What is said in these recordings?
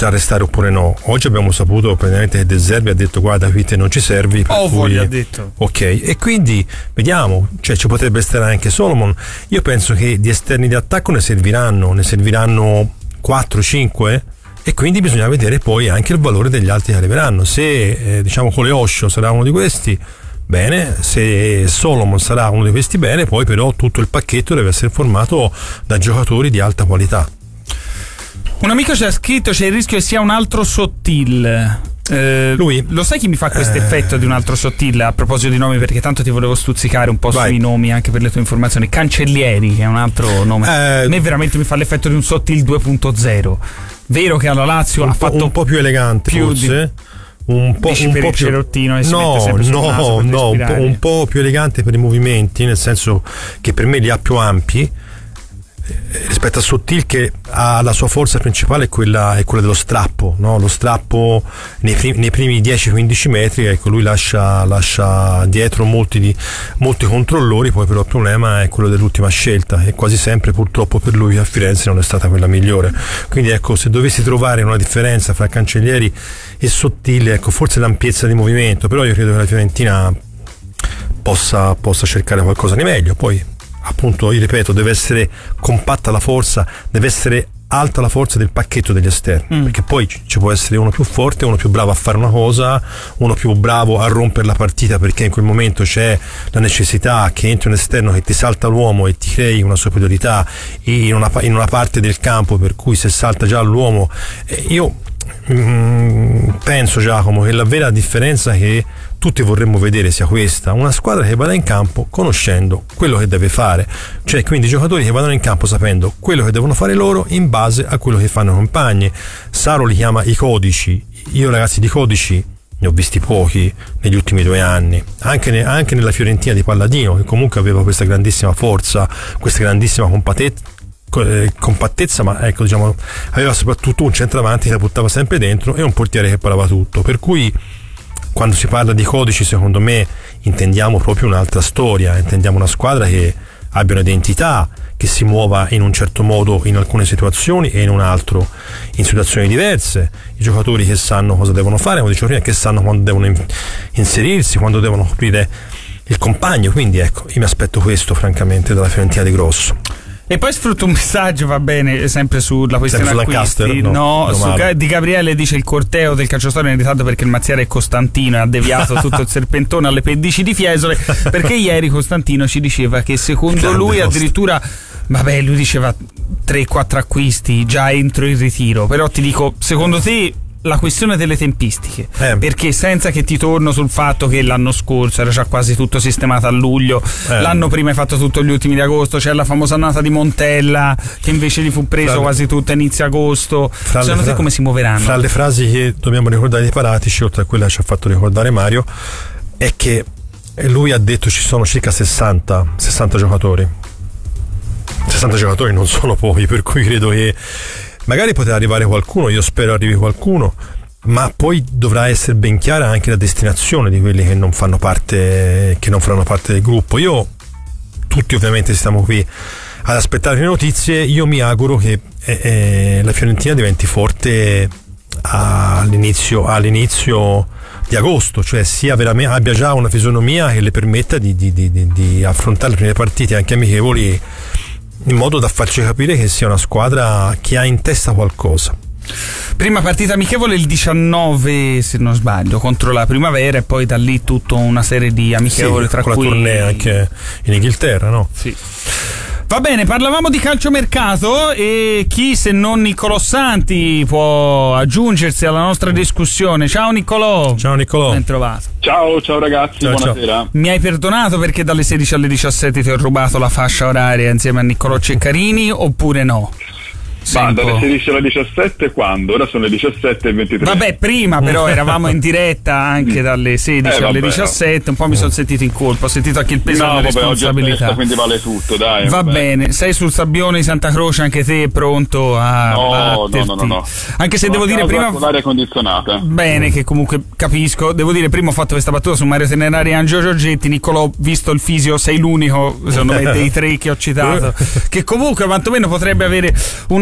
potrà restare oppure no. Oggi abbiamo saputo praticamente che De Zerbi ha detto guarda qui te non ci servi, per cui ha detto. ok, e quindi vediamo, cioè ci potrebbe stare anche Solomon. Io penso che di esterni di attacco ne serviranno 4-5 e quindi bisogna vedere poi anche il valore degli altri che arriveranno. Se diciamo Coleoscio sarà uno di questi, bene, se Solomon sarà uno di questi, bene, poi però tutto il pacchetto deve essere formato da giocatori di alta qualità. Un amico ci ha scritto c'è il rischio che sia un altro Sottil. Lui? Lo sai chi mi fa questo effetto di un altro Sottil? A proposito di nomi, perché tanto ti volevo stuzzicare un po' sui nomi anche per le tue informazioni. Cancellieri, che è un altro nome. A me veramente mi fa l'effetto di un Sottil 2.0. Vero che alla Lazio ha fatto un po' più elegante forse. Un po' più cerottino e si mette sempre sul naso per respirare. un po' più elegante per i movimenti, nel senso che per me li ha più ampi rispetto a Sottil, che ha la sua forza principale è quella dello strappo, no? Lo strappo nei primi 10-15 metri, ecco, lui lascia dietro molti controllori, poi però il problema è quello dell'ultima scelta e quasi sempre purtroppo per lui a Firenze non è stata quella migliore. Quindi ecco, se dovessi trovare una differenza fra Cancellieri e Sottil, ecco, forse l'ampiezza di movimento, però io credo che la Fiorentina possa cercare qualcosa di meglio. Poi appunto, io ripeto, deve essere compatta la forza, deve essere alta la forza del pacchetto degli esterni, perché poi ci può essere uno più forte, uno più bravo a fare una cosa, uno più bravo a rompere la partita perché in quel momento c'è la necessità che entri un esterno che ti salta l'uomo e ti crei una superiorità in una parte del campo, per cui se salta già l'uomo, io penso, Giacomo, che la vera differenza che tutti vorremmo vedere sia questa: una squadra che vada in campo conoscendo quello che deve fare, cioè quindi giocatori che vadano in campo sapendo quello che devono fare loro in base a quello che fanno i compagni. Saro li chiama i codici. Io ragazzi di codici ne ho visti pochi negli ultimi 2 anni, anche nella Fiorentina di Palladino, che comunque aveva questa grandissima forza, questa grandissima compattezza, ma ecco, diciamo, aveva soprattutto un centravanti che la buttava sempre dentro e un portiere che parava tutto, per cui quando si parla di codici secondo me intendiamo proprio un'altra storia, intendiamo una squadra che abbia un'identità, che si muova in un certo modo in alcune situazioni e in un altro in situazioni diverse, i giocatori che sanno cosa devono fare, come dicevo prima, che sanno quando devono inserirsi, quando devono coprire il compagno. Quindi ecco, io mi aspetto questo francamente dalla Fiorentina di Grosso. E poi sfrutto un messaggio, va bene, sempre sulla questione acquisti, di Gabriele. Dice: il corteo del calciatore è in ritardo perché il mazziere è Costantino e ha deviato tutto il serpentone alle pendici di Fiesole, perché ieri Costantino ci diceva che secondo lui addirittura, vabbè, lui diceva 3-4 acquisti già entro il ritiro, però ti dico, secondo te la questione delle tempistiche, perché senza che ti torno sul fatto che l'anno scorso era già quasi tutto sistemato a luglio, l'anno prima hai fatto tutto gli ultimi di agosto, c'è la famosa annata di Montella che invece gli fu preso quasi tutta a inizio agosto. Secondo te come si muoveranno? Fra le frasi che dobbiamo ricordare di Paratici, oltre a quella che ci ha fatto ricordare Mario, è che lui ha detto ci sono circa 60 giocatori. 60 giocatori non sono pochi, per cui credo che magari potrà arrivare qualcuno, io spero arrivi qualcuno, ma poi dovrà essere ben chiara anche la destinazione di quelli che non faranno parte del gruppo. Tutti ovviamente stiamo qui ad aspettare le notizie. Io mi auguro che la Fiorentina diventi forte all'inizio di agosto, cioè abbia già una fisionomia che le permetta di affrontare le prime partite anche amichevoli, in modo da farci capire che sia una squadra che ha in testa qualcosa. Prima partita amichevole il 19, se non sbaglio, contro la Primavera, e poi da lì tutta una serie di amichevoli, tra cui la tournée anche in Inghilterra, no? Sì. Va bene, parlavamo di calciomercato e chi se non Niccolò Santi può aggiungersi alla nostra discussione. Ciao Niccolò. Ciao Niccolò. Ben trovato. Ciao ragazzi, buonasera. Ciao. Mi hai perdonato perché dalle 16 alle 17 ti ho rubato la fascia oraria insieme a Niccolò Ceccarini oppure no? Ma dalle 16 alle 17 quando? Ora sono le 17:23. Vabbè, prima però eravamo in diretta anche dalle 16 alle 17, un po' mi sono sentito in colpa, ho sentito anche il peso della responsabilità. Festa, quindi vale tutto, dai. Va bene, sei sul sabbione di Santa Croce anche te, pronto a batterti? No. Anche se devo dire prima con l'aria condizionata. Bene, che comunque capisco. Devo dire, prima ho fatto questa battuta su Mario Tenerari e Angelo Giorgetti. Niccolò, visto il fisio, sei l'unico, secondo me, dei tre che ho citato che comunque quantomeno potrebbe avere una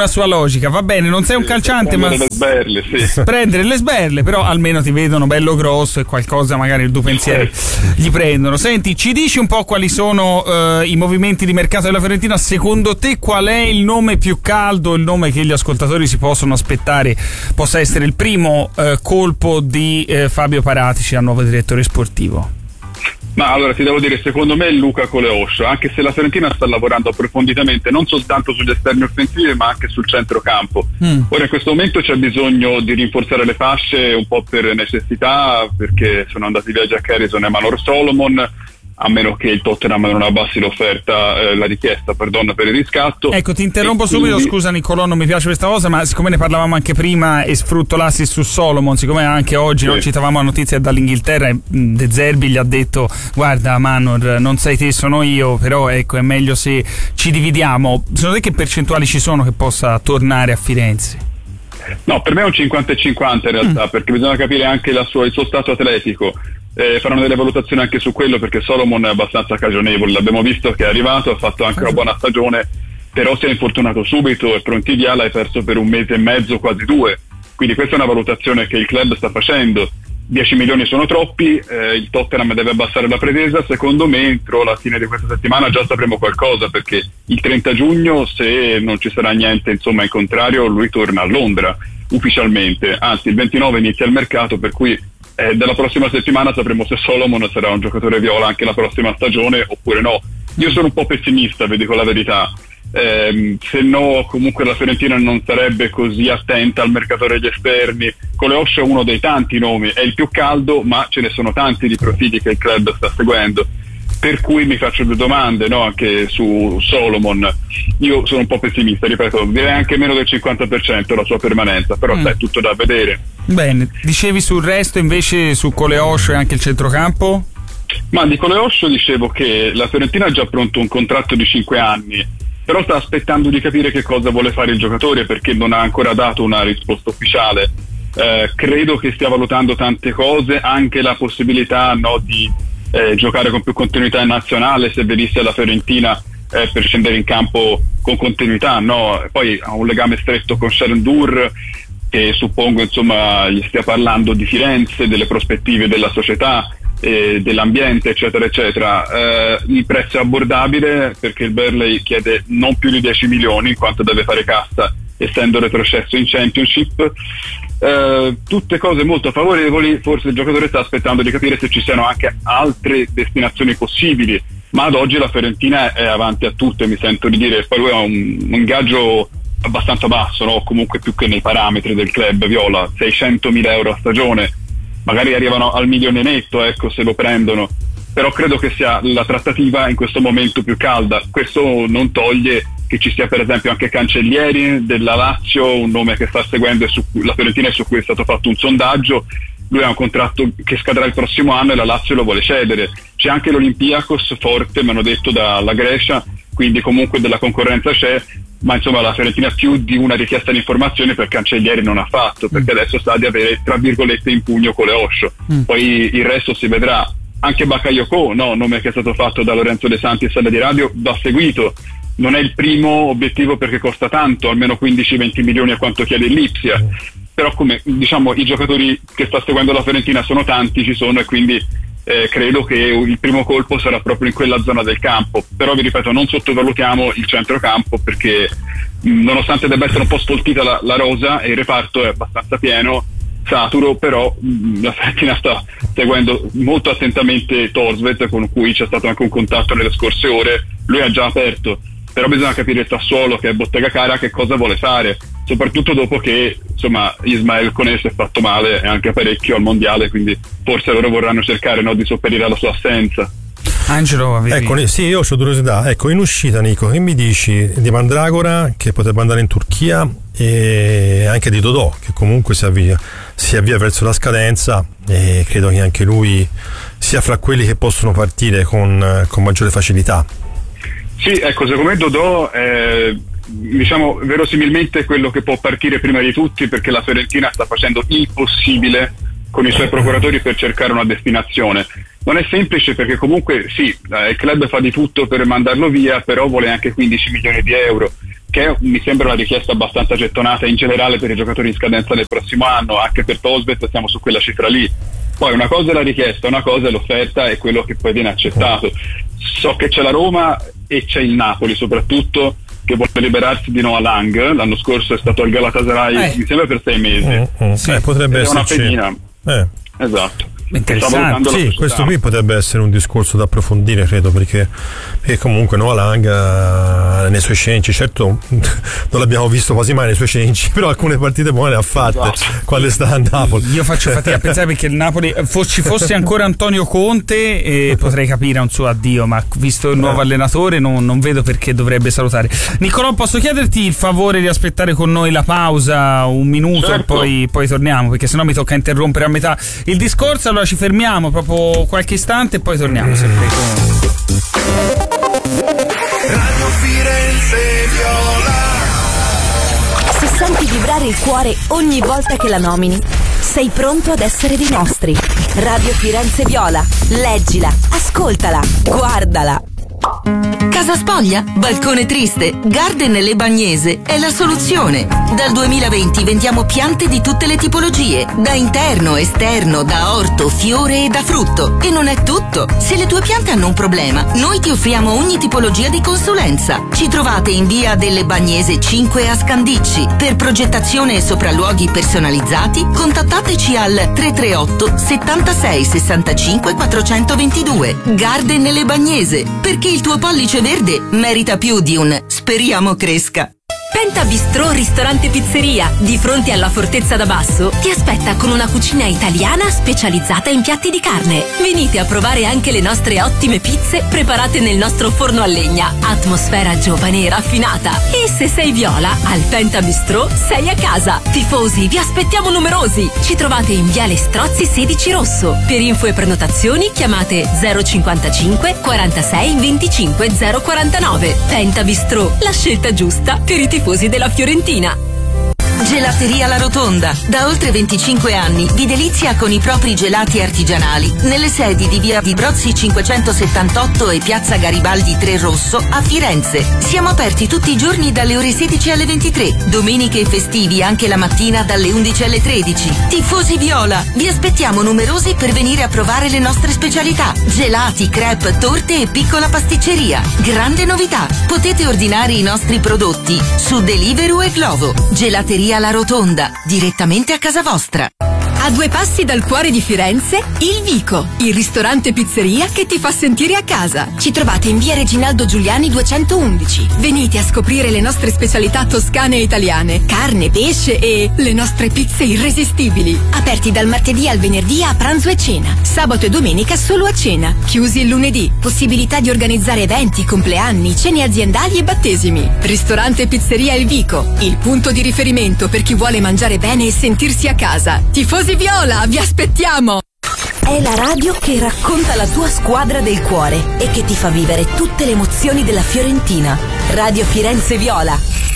sua logica. Va bene, non sei un calciante, ma le sberle, sì. Prendere le sberle, però almeno ti vedono bello grosso e qualcosa magari il due pensieri gli prendono. Senti, ci dici un po' quali sono i movimenti di mercato della Fiorentina? Secondo te qual è il nome più caldo, il nome che gli ascoltatori si possono aspettare possa essere il primo colpo di Fabio Paratici al nuovo direttore sportivo? Ma allora ti devo dire, secondo me è Luca Coleoscio, anche se la Fiorentina sta lavorando approfonditamente non soltanto sugli esterni offensivi ma anche sul centrocampo. Ora in questo momento c'è bisogno di rinforzare le fasce un po' per necessità, perché sono andati via Jack Harrison e Manor Solomon, a meno che il Tottenham non abbassi la richiesta per il riscatto. Ecco, ti interrompo subito, scusa Nicolò, non mi piace questa cosa, ma siccome ne parlavamo anche prima e sfrutto l'assist su Solomon, siccome anche oggi noi citavamo la notizia dall'Inghilterra e De Zerbi gli ha detto: guarda Manor, non sei te, sono io, però ecco, è meglio se ci dividiamo. Secondo te che percentuali ci sono che possa tornare a Firenze? No, per me è un 50-50 in realtà, perché bisogna capire anche il suo stato atletico. Faranno delle valutazioni anche su quello, perché Solomon è abbastanza cagionevole, l'abbiamo visto che è arrivato, ha fatto anche una buona stagione, però si è infortunato subito e pronti via l'hai perso per 1 mese e mezzo, quasi 2, quindi questa è una valutazione che il club sta facendo. 10 milioni sono troppi, il Tottenham deve abbassare la pretesa. Secondo me entro la fine di questa settimana già sapremo qualcosa, perché il 30 giugno, se non ci sarà niente insomma in contrario, lui torna a Londra ufficialmente, anzi il 29 inizia il mercato, per cui dalla prossima settimana sapremo se Solomon sarà un giocatore viola anche la prossima stagione oppure no. Io sono un po' pessimista, vi dico la verità, se no comunque la Fiorentina non sarebbe così attenta al mercato degli esterni. Coleoscio è uno dei tanti nomi, è il più caldo, ma ce ne sono tanti di profili che il club sta seguendo, per cui mi faccio 2 domande, no? Anche su Solomon io sono un po' pessimista, ripeto, direi anche meno del 50% la sua permanenza, però è tutto da vedere. Bene, dicevi sul resto invece, su Coleoscio e anche il centrocampo? Ma di Coleoscio dicevo che la Fiorentina ha già pronto un contratto di 5 anni, però sta aspettando di capire che cosa vuole fare il giocatore, perché non ha ancora dato una risposta ufficiale. Credo che stia valutando tante cose, anche la possibilità di giocare con più continuità in nazionale, se venisse la Fiorentina per scendere in campo con continuità, no? Poi ha un legame stretto con Sharon Dur, che suppongo insomma gli stia parlando di Firenze, delle prospettive della società, dell'ambiente eccetera eccetera. Il prezzo è abbordabile, perché il Burnley chiede non più di 10 milioni in quanto deve fare cassa essendo retrocesso in Championship. Tutte cose molto favorevoli, forse il giocatore sta aspettando di capire se ci siano anche altre destinazioni possibili, ma ad oggi la Fiorentina è avanti a tutte, mi sento di dire. Poi lui ha un ingaggio abbastanza basso, no? Comunque più che nei parametri del club viola, 600.000 euro a stagione, magari arrivano al 1 milione netto, ecco, se lo prendono, però credo che sia la trattativa in questo momento più calda. Questo non toglie che ci sia per esempio anche Cancellieri della Lazio, un nome che sta seguendo la Fiorentina e su cui è stato fatto un sondaggio. Lui ha un contratto che scadrà il prossimo anno e la Lazio lo vuole cedere. C'è anche l'Olympiakos forte, mi hanno detto, dalla Grecia, quindi comunque della concorrenza c'è, ma insomma la Fiorentina ha più di una richiesta di informazioni per Cancellieri non ha fatto, perché adesso sta di avere tra virgolette in pugno Coleoscio. Poi il resto si vedrà. Anche Bakayoko, nome che è stato fatto da Lorenzo De Santi in sala di radio, va seguito. Non è il primo obiettivo perché costa tanto, almeno 15-20 milioni a quanto chiede il Lipsia, però come diciamo i giocatori che sta seguendo la Fiorentina sono tanti, ci sono, e quindi credo che il primo colpo sarà proprio in quella zona del campo. Però vi ripeto, non sottovalutiamo il centrocampo, perché nonostante debba essere un po' sfoltita la rosa e il reparto è abbastanza pieno, saturo, però la Fiorentina sta seguendo molto attentamente Torsved, con cui c'è stato anche un contatto nelle scorse ore. Lui ha già aperto, però bisogna capire il Sassuolo, che è bottega cara, che cosa vuole fare, soprattutto dopo che insomma Ismael Koné si è fatto male e anche parecchio al mondiale, quindi forse loro vorranno cercare di sopperire alla sua assenza. Angelo, ecco, sì, io ho curiosità. Ecco, in uscita, Nico, che mi dici di Mandragora, che potrebbe andare in Turchia, e anche di Dodò, che comunque si avvia verso la scadenza, e credo che anche lui sia fra quelli che possono partire con maggiore facilità. Sì, ecco, secondo me Dodò è, diciamo, verosimilmente quello che può partire prima di tutti, perché la Fiorentina sta facendo il possibile con i suoi procuratori per cercare una destinazione. Non è semplice, perché comunque sì, il club fa di tutto per mandarlo via, però vuole anche 15 milioni di euro. che mi sembra una richiesta abbastanza gettonata in generale per i giocatori in scadenza del prossimo anno. Anche per Tosbet siamo su quella cifra lì. Poi una cosa è la richiesta, una cosa è l'offerta e quello che poi viene accettato. So che c'è la Roma e c'è il Napoli soprattutto, che vuole liberarsi di Noah Lang. L'anno scorso è stato al Galatasaray, mi sembra per 6 mesi. Potrebbe esserci. Esatto. Interessante. Sì, questo qui potrebbe essere un discorso da approfondire, credo, perché comunque Noah Lang nei suoi cenci, certo non l'abbiamo visto quasi mai nei suoi cenci, però alcune partite buone le ha fatte quando sta a Napoli. Io faccio fatica a pensare, perché il Napoli ci fosse ancora Antonio Conte potrei capire un suo addio, ma visto il nuovo allenatore non vedo perché dovrebbe salutare. Niccolò, posso chiederti il favore di aspettare con noi la pausa un minuto? Certo. e poi torniamo, perché sennò mi tocca interrompere a metà il discorso. Allora ci fermiamo proprio qualche istante e poi torniamo sempre con Radio Firenze Viola. Se senti vibrare il cuore ogni volta che la nomini, sei pronto ad essere dei nostri. Radio Firenze Viola. Leggila, ascoltala, guardala. Casa spoglia? Balcone triste? Garden Le Bagnese è la soluzione. Dal 2020 vendiamo piante di tutte le tipologie, da interno, esterno, da orto, fiore e da frutto. E non è tutto. Se le tue piante hanno un problema, noi ti offriamo ogni tipologia di consulenza. Ci trovate in via delle Bagnese 5 a Scandicci. Per progettazione e sopralluoghi personalizzati, contattateci al 338 76 65 422. Garden Le Bagnese, perché il tuo pollice verde merita più di un speriamo cresca. Penta Bistrò Ristorante Pizzeria, di fronte alla Fortezza da Basso, ti aspetta con una cucina italiana specializzata in piatti di carne. Venite a provare anche le nostre ottime pizze preparate nel nostro forno a legna. Atmosfera giovane e raffinata. E se sei viola, al Penta Bistrò sei a casa. Tifosi, vi aspettiamo numerosi. Ci trovate in Viale Strozzi 16 Rosso. Per info e prenotazioni chiamate 055 46 25 049. Penta Bistrò, la scelta giusta per i tifosi della Fiorentina. Gelateria La Rotonda. Da oltre 25 anni vi delizia con i propri gelati artigianali nelle sedi di via di Brozzi 578 e piazza Garibaldi 3 Rosso a Firenze. Siamo aperti tutti i giorni dalle ore 16 alle 23, domeniche e festivi anche la mattina dalle 11 alle 13. Tifosi viola, vi aspettiamo numerosi per venire a provare le nostre specialità: gelati, crepe, torte e piccola pasticceria. Grande novità, potete ordinare i nostri prodotti su Deliveroo e Glovo. Gelateria La Rotonda, direttamente a casa vostra. A 2 passi dal cuore di Firenze, Il Vico, il ristorante pizzeria che ti fa sentire a casa. Ci trovate in via Reginaldo Giuliani 211. Venite a scoprire le nostre specialità toscane e italiane, carne, pesce e le nostre pizze irresistibili. Aperti dal martedì al venerdì a pranzo e cena, sabato e domenica solo a cena, chiusi il lunedì. Possibilità di organizzare eventi, compleanni, cene aziendali e battesimi. Ristorante pizzeria Il Vico, il punto di riferimento per chi vuole mangiare bene e sentirsi a casa. Tifosi viola, vi aspettiamo! È la radio che racconta la tua squadra del cuore e che ti fa vivere tutte le emozioni della Fiorentina. Radio Firenze Viola.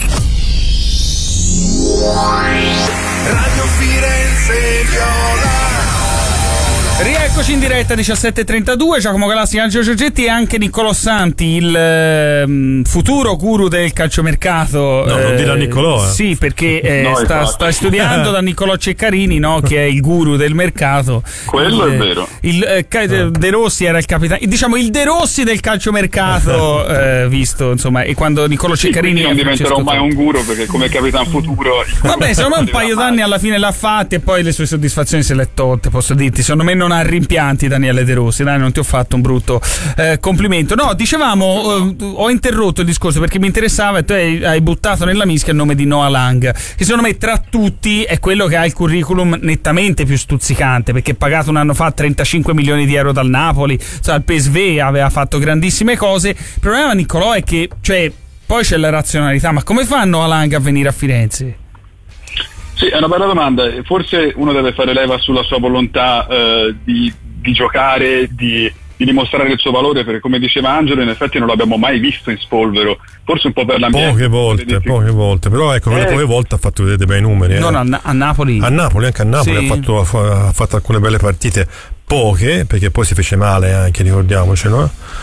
Radio Firenze Viola. Rieccoci in diretta 17:32, Giacomo Galassi, Angelo Giorgetti e anche Niccolò Santi, il futuro guru del calciomercato. No, non dirà Niccolò. Sì, perché sta studiando da Niccolò Ceccarini, no, che è il guru del mercato. Quello è vero. De Rossi era il capitano, diciamo il De Rossi del calciomercato, visto insomma, e quando Niccolò Ceccarini non diventerò mai un guru, perché come capitano futuro vabbè, secondo me un paio d'anni alla fine l'ha fatti e poi le sue soddisfazioni se le è tolte, posso dirti. Secondo me non ha rimpianti Daniele De Rossi, dai, non ti ho fatto un brutto complimento. No, dicevamo, ho interrotto il discorso perché mi interessava e tu hai buttato nella mischia il nome di Noah Lang, che secondo me tra tutti è quello che ha il curriculum nettamente più stuzzicante, perché pagato un anno fa 35 milioni di euro dal Napoli, cioè il PSV aveva fatto grandissime cose. Il problema, Niccolò, è che poi c'è la razionalità, ma come fa Noah Lang a venire a Firenze? Sì, è una bella domanda. Forse uno deve fare leva sulla sua volontà di giocare, di dimostrare il suo valore, perché come diceva Angelo, in effetti non l'abbiamo mai visto in spolvero, forse un po' per l'ambiente. Poche volte, però ecco, quelle poche volte ha fatto vedere dei bei numeri. Non a Napoli. Anche a Napoli sì. ha fatto alcune belle partite, poche, perché poi si fece male anche, ricordiamocelo.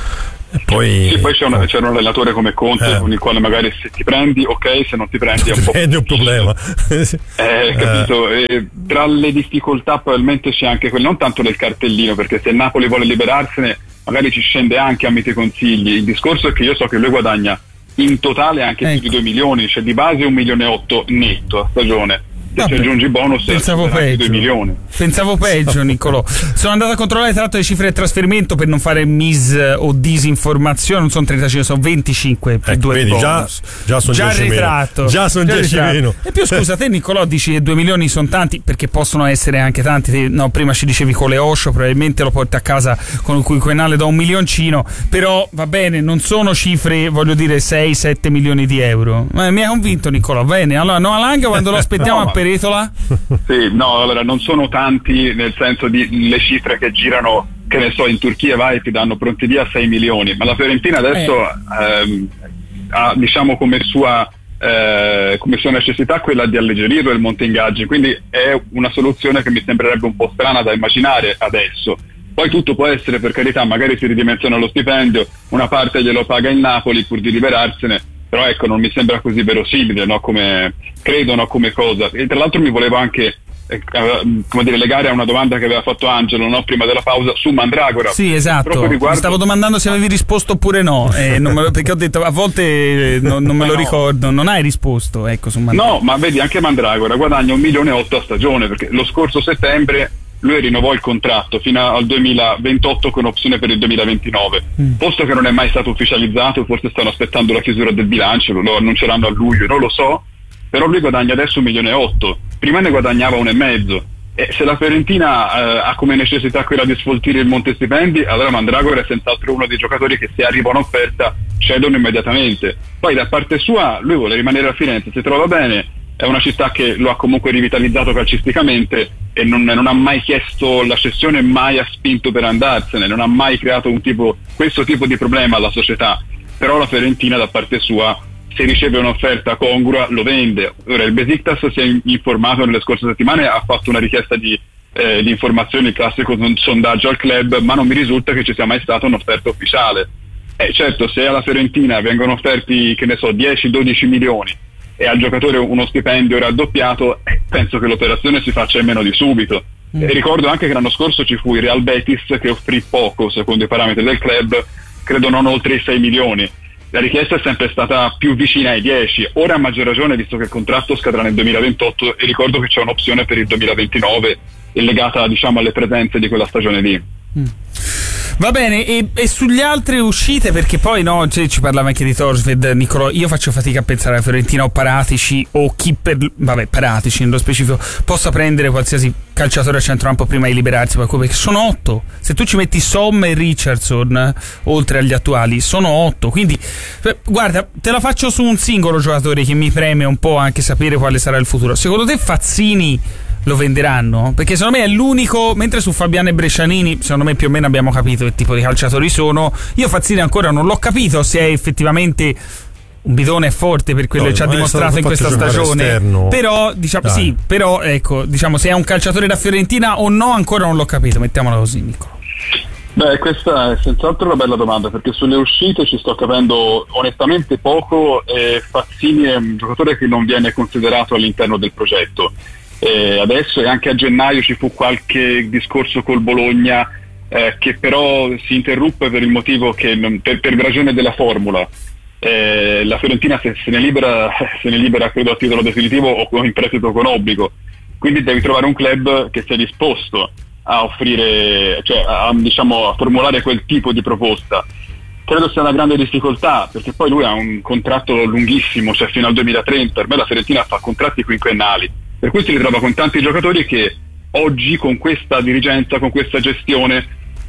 Poi c'è un allenatore come Conte con il quale magari se ti prendi ok, se non ti prendi è un problema. Capito? Tra le difficoltà probabilmente c'è anche quello, non tanto del cartellino, perché se il Napoli vuole liberarsene magari ci scende anche a miti consigli. Il discorso è che io so che lui guadagna in totale anche più di 2 milioni, cioè di base 1,8 milioni netto a stagione. Se ci aggiungi bonus, pensavo peggio. 2 milioni. Pensavo peggio, Niccolò. Sono andato a controllare tra l'altro le cifre del trasferimento per non fare o disinformazione. Non sono 35, sono 25 più 2 vedi, bonus. Già sono 10 ritratto. Già sono 10 meno. E più scusa, te Niccolò dici che 2 milioni sono tanti, perché possono essere anche tanti. No, prima ci dicevi con le Osho, probabilmente lo porti a casa con un quinquennale da 1 milioncino. Però va bene, non sono cifre, voglio dire, 6-7 milioni di euro. Mi ha convinto Niccolò, bene. Allora no, Alanga quando lo aspettiamo a Peretola? Sì, no, allora non sono tanti, nel senso di le cifre che girano, che ne so, in Turchia ti danno pronti via 6 milioni, ma la Fiorentina adesso ha, diciamo, come sua necessità quella di alleggerirlo il monte ingaggi, quindi è una soluzione che mi sembrerebbe un po' strana da immaginare adesso. Poi tutto può essere, per carità, magari si ridimensiona lo stipendio, una parte glielo paga il Napoli pur di liberarsene, però ecco, non mi sembra così verosimile, no? Come cosa. E tra l'altro mi volevo anche legare a una domanda che aveva fatto Angelo, no? Prima della pausa, su Mandragora. Sì, esatto. Stavo domandando se avevi risposto oppure no, perché ho detto a volte non me lo ricordo. Non hai risposto, ecco, su Mandragora. No, ma vedi, anche Mandragora guadagna 1,8 milioni a stagione, perché lo scorso settembre lui rinnovò il contratto fino al 2028 con opzione per il 2029. Posto che non è mai stato ufficializzato, forse stanno aspettando la chiusura del bilancio, lo annunceranno a luglio, non lo so, però lui guadagna adesso 1,8 milioni, prima ne guadagnava 1,5 milioni. E se la Fiorentina ha come necessità quella di sfoltire il monte stipendi, allora Mandragora è senz'altro uno dei giocatori che, se arriva un'offerta, cedono immediatamente. Poi da parte sua lui vuole rimanere a Firenze, si trova bene, è una città che lo ha comunque rivitalizzato calcisticamente e non ha mai chiesto la cessione, mai ha spinto per andarsene, non ha mai creato questo tipo di problema alla società. Però la Fiorentina da parte sua, se riceve un'offerta congrua, lo vende. Ora il Besiktas si è informato nelle scorse settimane, ha fatto una richiesta di informazioni, il classico sondaggio al club, ma non mi risulta che ci sia mai stata un'offerta ufficiale. Certo, se alla Fiorentina vengono offerti, che ne so, 10-12 milioni e al giocatore uno stipendio raddoppiato, penso che l'operazione si faccia in meno di subito. E ricordo anche che l'anno scorso ci fu il Real Betis che offrì poco secondo i parametri del club, credo non oltre i 6 milioni. La richiesta è sempre stata più vicina ai 10, ora a maggior ragione visto che il contratto scadrà nel 2028 e ricordo che c'è un'opzione per il 2029 legata, diciamo, alle presenze di quella stagione lì. Va bene, e sugli altre uscite, perché poi no, ci parlava anche di Thorstvedt, Niccolò, io faccio fatica a pensare alla Fiorentina o Paratici o chi Paratici nello specifico possa prendere qualsiasi calciatore a centrocampo prima di liberarsi, perché sono 8. Se tu ci metti Somma e Richardson oltre agli attuali, sono 8. Quindi guarda, te la faccio su un singolo giocatore che mi preme un po' anche sapere quale sarà il futuro. Secondo te Fazzini lo venderanno? Perché secondo me è l'unico, mentre su Fabiano e Brescianini secondo me più o meno abbiamo capito che tipo di calciatori sono. Io Fazzini ancora non l'ho capito se è effettivamente un bidone forte per quello che ci ha dimostrato in questa stagione esterno. Però diciamo sì, però ecco, diciamo, se è un calciatore da Fiorentina o no ancora non l'ho capito, mettiamola così, Nicola. Beh, questa è senz'altro una bella domanda, perché sulle uscite ci sto capendo onestamente poco. Fazzini è un giocatore che non viene considerato all'interno del progetto. Adesso e anche a gennaio ci fu qualche discorso col Bologna che però si interruppe per il motivo che per ragione della formula. La Fiorentina se ne libera credo a titolo definitivo o in prestito con obbligo, quindi devi trovare un club che sia disposto a offrire, cioè a formulare quel tipo di proposta. Credo sia una grande difficoltà, perché poi lui ha un contratto lunghissimo, cioè fino al 2030. Per me la Fiorentina fa contratti quinquennali, per cui si ritrova con tanti giocatori che oggi con questa dirigenza, con questa gestione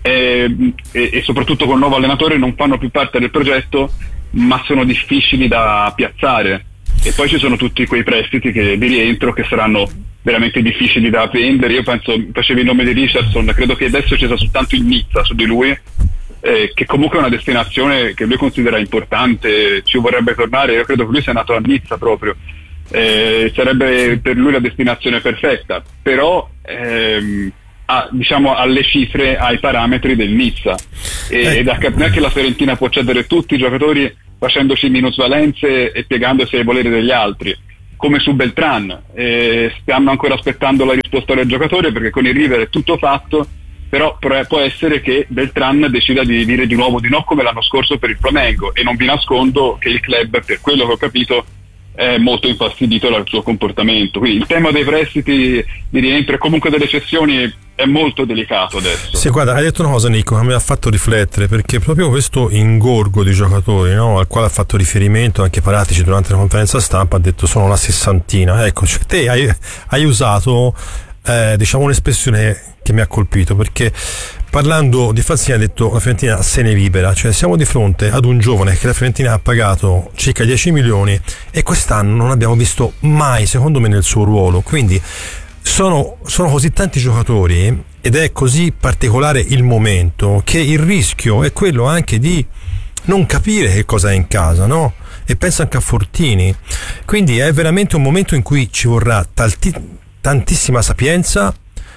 e soprattutto con il nuovo allenatore non fanno più parte del progetto, ma sono difficili da piazzare. E poi ci sono tutti quei prestiti di rientro che saranno veramente difficili da vendere. Io penso, facevi il nome di Richardson, credo che adesso ci sia soltanto il Nizza su di lui, che comunque è una destinazione che lui considera importante, ci vorrebbe tornare. Io credo che lui sia nato a Nizza proprio. Sarebbe per lui la destinazione perfetta, però diciamo alle cifre, ai parametri del Nizza, e non è che la Fiorentina può cedere tutti i giocatori facendoci minusvalenze e piegandosi ai voleri degli altri, come su Beltran. Stiamo ancora aspettando la risposta del giocatore, perché con il River è tutto fatto, però può essere che Beltran decida di dire di nuovo di no, come l'anno scorso per il Flamengo, e non vi nascondo che il club, per quello che ho capito, è molto infastidito dal suo comportamento. Quindi il tema dei prestiti, di rientro e comunque delle cessioni è molto delicato adesso. Sì, guarda, hai detto una cosa, Nico, che mi ha fatto riflettere, perché proprio questo ingorgo di giocatori, no, al quale ha fatto riferimento anche Paratici durante la conferenza stampa, ha detto sono la sessantina. Ecco, cioè, te hai usato diciamo un'espressione che mi ha colpito, perché parlando di Fazzini ha detto la Fiorentina se ne libera, cioè siamo di fronte ad un giovane che la Fiorentina ha pagato circa 10 milioni e quest'anno non abbiamo visto mai, secondo me, nel suo ruolo. Quindi sono così tanti giocatori ed è così particolare il momento che il rischio è quello anche di non capire che cosa è in casa, no? E penso anche a Fortini. Quindi è veramente un momento in cui ci vorrà tantissima sapienza,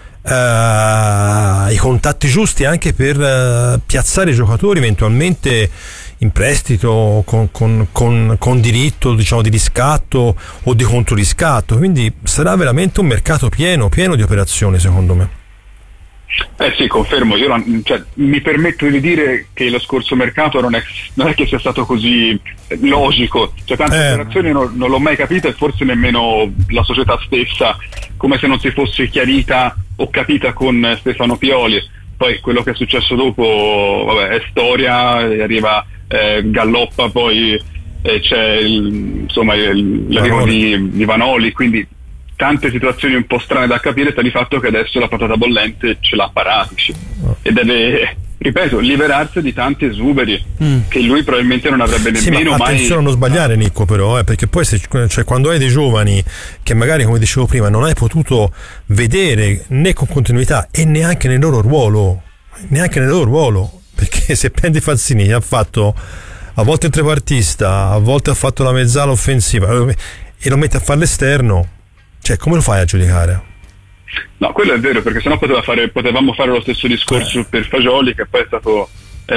i contatti giusti anche per piazzare i giocatori eventualmente in prestito con diritto, diciamo, di riscatto o di controriscatto. Quindi sarà veramente un mercato pieno di operazioni, secondo me. Sì, confermo. Io mi permetto di dire che lo scorso mercato non è che sia stato così logico, cioè tante operazioni non l'ho mai capita, e forse nemmeno la società stessa, come se non si fosse chiarita o capita con Stefano Pioli. Poi quello che è successo dopo, vabbè, è storia, arriva Galloppa, poi c'è l'arrivo di Vanoli, quindi tante situazioni un po' strane da capire. Sta di fatto che adesso la patata bollente ce l'ha Paratici e deve, ripeto, liberarsi di tanti esuberi che lui probabilmente non avrebbe nemmeno mai. Attenzione a non sbagliare, Nico, però, perché poi quando hai dei giovani che magari, come dicevo prima, non hai potuto vedere né con continuità e neanche nel loro ruolo, perché se prendi Fazzini, ha fatto a volte il trequartista, a volte ha fatto la mezzala offensiva e lo metti a fare l'esterno. Cioè, come lo fai a giudicare? No, quello è vero, perché sennò potevamo fare lo stesso discorso per Fagioli, che poi è stato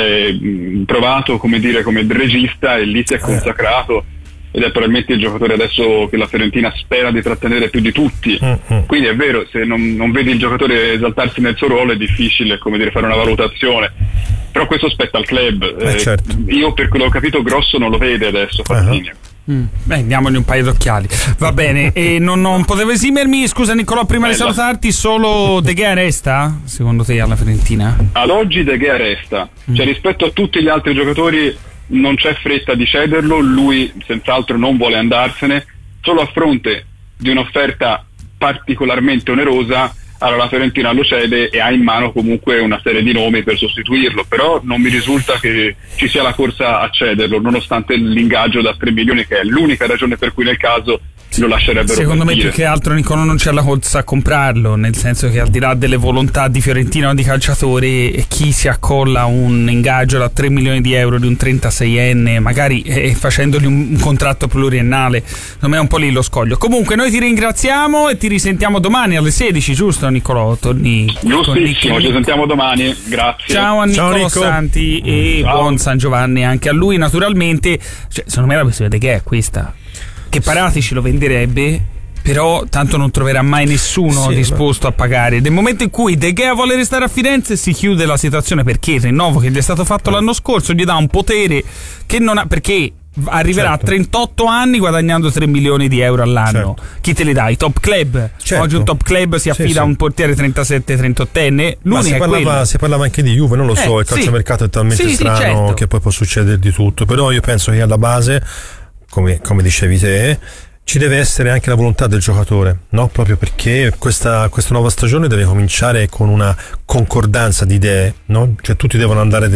provato, come regista, e lì si è consacrato ed è probabilmente il giocatore adesso che la Fiorentina spera di trattenere più di tutti. Quindi è vero, se non vedi il giocatore esaltarsi nel suo ruolo è difficile, fare una valutazione, però questo spetta al club. Certo. Io, per quello che ho capito, Grosso non lo vede adesso Fazzini. Diamogli un paio d'occhiali, va bene. E non potevo esimermi, scusa Nicolò, prima di salutarti, solo De Gea resta secondo te alla Fiorentina? Ad oggi De Gea resta, cioè rispetto a tutti gli altri giocatori non c'è fretta di cederlo, lui senz'altro non vuole andarsene, solo a fronte di un'offerta particolarmente onerosa. Allora la Fiorentina lo cede e ha in mano comunque una serie di nomi per sostituirlo, però non mi risulta che ci sia la corsa a cederlo, nonostante l'ingaggio da 3 milioni, che è l'unica ragione per cui nel caso lo lascerebbero. Secondo partire. me più che altro, Nicolò, non c'è la corsa a comprarlo, nel senso che al di là delle volontà di Fiorentina o di calciatori, chi si accolla un ingaggio da 3 milioni di euro di un 36enne, magari facendogli un contratto pluriennale, secondo me è un po' lì lo scoglio. Comunque noi ti ringraziamo e ti risentiamo domani alle 16, giusto Nicolò? Giustissimo, ci sentiamo domani, grazie. Ciao a Nicolò Santi e buon San Giovanni anche a lui, naturalmente. Secondo me la questione che è questa, che Paratici lo venderebbe, però tanto non troverà mai nessuno disposto a pagare. Nel momento in cui De Gea vuole restare a Firenze si chiude la situazione, perché il rinnovo che gli è stato fatto l'anno scorso gli dà un potere che non ha, perché arriverà a 38 anni guadagnando 3 milioni di euro all'anno. Chi te li dà? I top club. Oggi un top club si affida a un portiere 37-38enne. Ma si parlava anche di Juve, non lo so, il calciomercato è talmente strano che poi può succedere di tutto, però io penso che alla base, come dicevi te, ci deve essere anche la volontà del giocatore, no? Proprio perché questa nuova stagione deve cominciare con una concordanza di idee, no? Cioè tutti devono andare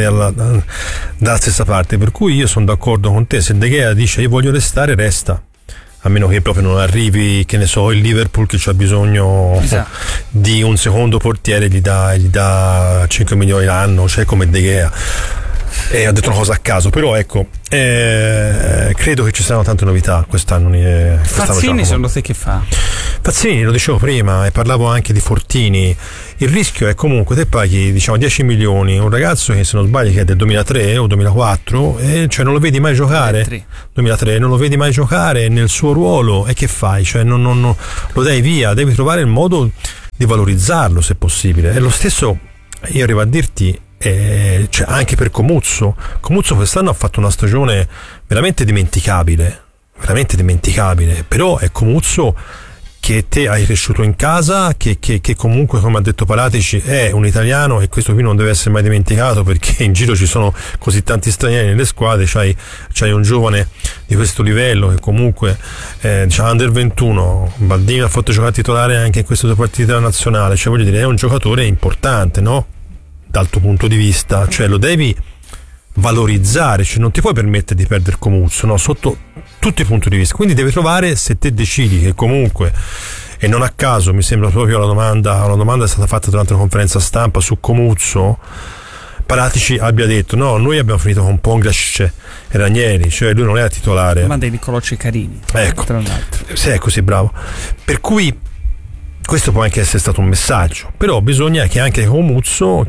dalla stessa parte, per cui io sono d'accordo con te. Se De Gea dice io voglio restare, resta, a meno che proprio non arrivi, che ne so, il Liverpool che c'ha bisogno di un secondo portiere, gli dà 5 milioni l'anno, cioè come De Gea. ho detto una cosa a caso, però ecco, credo che ci siano tante novità quest'anno. Fazzini secondo te che fa? Fazzini, lo dicevo prima, e parlavo anche di Fortini. Il rischio è comunque te paghi 10 milioni un ragazzo che, se non sbaglio, che è del 2003 o 2004, e cioè non lo vedi mai giocare. 2003 non lo vedi mai giocare nel suo ruolo, e che fai? Cioè non lo dai via, devi trovare il modo di valorizzarlo se possibile. E lo stesso io arrivo a dirti, cioè anche per Comuzzo quest'anno ha fatto una stagione veramente dimenticabile, però è Comuzzo che te hai cresciuto in casa, che comunque, come ha detto Paratici, è un italiano, e questo qui non deve essere mai dimenticato, perché in giro ci sono così tanti stranieri nelle squadre. C'hai un giovane di questo livello che comunque under 21, Baldini ha fatto giocare titolare anche in queste 2 partite della nazionale, cioè voglio dire, è un giocatore importante, no? Dal tuo punto di vista, cioè lo devi valorizzare, cioè non ti puoi permettere di perdere Comuzzo, no? Sotto tutti i punti di vista. Quindi devi trovare, se te decidi che comunque, e non a caso mi sembra proprio una domanda è stata fatta durante la conferenza stampa su Comuzzo, Paratici abbia detto no, noi abbiamo finito con Pongrac e Ranieri, cioè lui non era titolare, ma dei Niccolò Ceccarini, ecco, tra l'altro. Se è così bravo, per cui questo può anche essere stato un messaggio, però bisogna che anche Comuzzo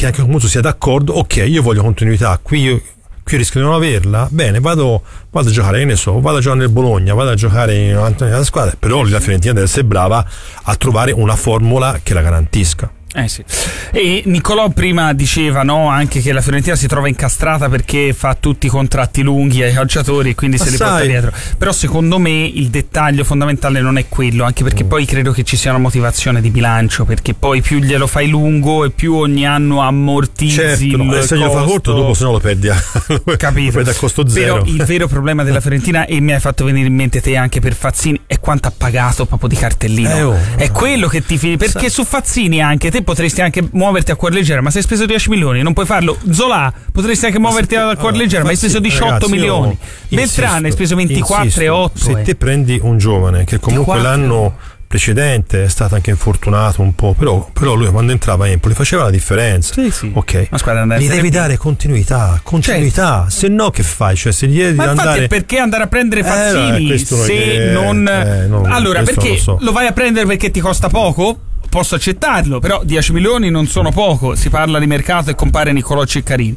sia d'accordo. Ok, io voglio continuità, qui rischio di non averla, bene, vado a giocare, che ne so, vado a giocare nel Bologna, vado a giocare in una squadra, però la Fiorentina deve essere brava a trovare una formula che la garantisca. Sì. E Niccolò prima diceva, no, anche che la Fiorentina si trova incastrata perché fa tutti i contratti lunghi ai calciatori e quindi se li porta dietro. Però secondo me il dettaglio fondamentale non è quello, anche perché poi credo che ci sia una motivazione di bilancio, perché poi più glielo fai lungo e più ogni anno ammortizzi, certo, il se glielo fa corto dopo se no lo perdi capito, lo perdi a costo zero. Però il vero problema della Fiorentina, e mi hai fatto venire in mente te anche per Fazzini, è quanto ha pagato proprio di cartellino. È quello che ti fili, perché su Fazzini anche te potresti anche muoverti a cuor leggera, ma se hai speso 10 milioni non puoi farlo. Zola potresti anche muoverti a cuor leggera, ma hai speso 18 milioni. Beltrán hai speso 24,8. Se te prendi un giovane che comunque 24. L'anno precedente è stato anche infortunato un po', però lui quando entrava a Empoli faceva la differenza. Sì. Ok, gli devi dare continuità, certo. Se no che fai? Cioè, se gli devi ma andare... infatti perché andare a prendere Fazzini se non allora perché lo vai a prendere perché ti costa poco? Posso accettarlo, però 10 milioni non sono poco. Si parla di mercato e compare Niccolò Ceccarini.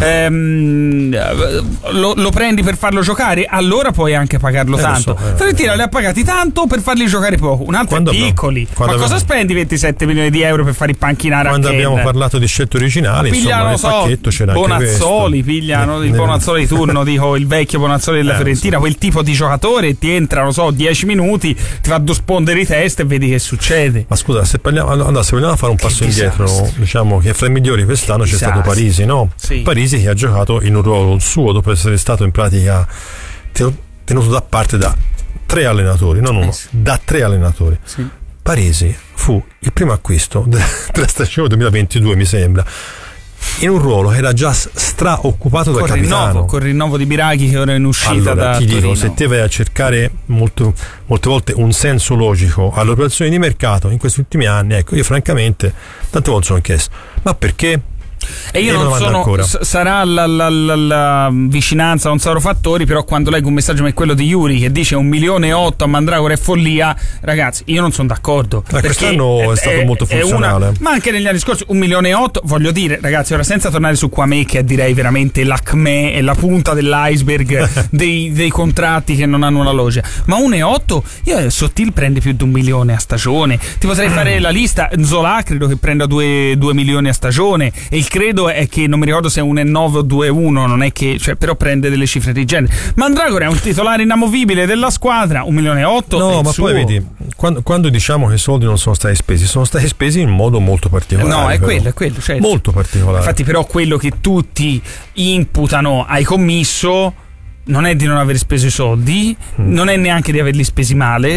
Lo prendi per farlo giocare, allora puoi anche pagarlo tanto. Fiorentina li ha pagati tanto per farli giocare poco, un altro è piccoli. Ma cosa spendi 27 milioni di euro per fare il panchinaro? Quando abbiamo parlato di scelte originali, pigliano, insomma, nel pacchetto c'era Bonazzoli, anche pigliano il Bonazzoli di turno, dico il vecchio Bonazzoli della Fiorentina, quel tipo di giocatore, ti entra, 10 minuti, ti fa 2 sponde di testa e vedi che succede. Ma scusa, se vogliamo fare un passo indietro, diciamo che fra i migliori quest'anno c'è stato Parisi, no? Sì. Parisi che ha giocato in un ruolo suo dopo essere stato in pratica tenuto da parte da 3 allenatori, non uno, da 3 allenatori. Sì. Parisi fu il primo acquisto della stagione 2022, mi sembra, in un ruolo che era già straoccupato dal capitano. Con il rinnovo di Biraghi che ora è in uscita da ti Torino. Dico, se te vai a cercare molte volte un senso logico alle operazioni di mercato in questi ultimi anni, ecco, io francamente tante volte sono chiesto, ma perché? E io non sono ancora. Sarà la vicinanza, non sarò fattori, però quando leggo un messaggio come quello di Yuri che dice 1,8 milioni a Mandragora è follia, ragazzi, io non sono d'accordo. Quest'anno è stato molto funzionale, ma anche negli anni scorsi 1,8 milioni, voglio dire, ragazzi, ora senza tornare su Kwame, che direi veramente l'acme e la punta dell'iceberg dei contratti che non hanno una logica, ma 1,8, io Sottil prende più di 1 milione a stagione, ti potrei fare la lista. Zola credo che prenda 2 milioni a stagione, e il credo è che non mi ricordo se è 1,9 o 2,1, non è che, cioè, però prende delle cifre di genere. Mandragora è un titolare inamovibile della squadra, 1,8 milioni. No, ma poi vedi, quando diciamo che i soldi non sono stati spesi in modo molto particolare. No, è quello, certo. Molto particolare. Infatti, però, quello che tutti imputano ai commisso non è di non aver speso i soldi, non è neanche di averli spesi male,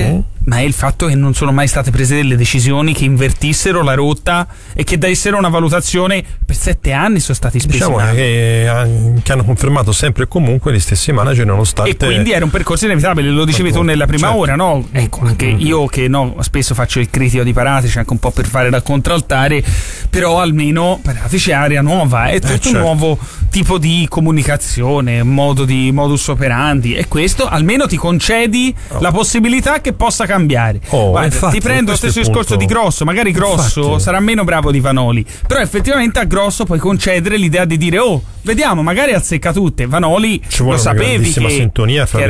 ma è il fatto che non sono mai state prese delle decisioni che invertissero la rotta e che dessero una valutazione. Per 7 anni sono stati spesi, diciamo che hanno confermato sempre e comunque gli stessi manager, nonostante, e quindi era un percorso inevitabile. Lo dicevi tu nella prima ora, no? Ecco, anche io che spesso faccio il critico di Paratici, anche un po' per fare da contraltare, però almeno Paratici è area nuova, è tutto un nuovo tipo di comunicazione, modus operandi, e questo almeno ti concedi la possibilità che possa cambiare. Guarda, infatti, ti prendo lo stesso discorso di Grosso, magari Grosso sarà meno bravo di Vanoli, però effettivamente a Grosso puoi concedere l'idea di dire vediamo, magari azzecca tutte. Vanoli lo sapevi che sintonia fra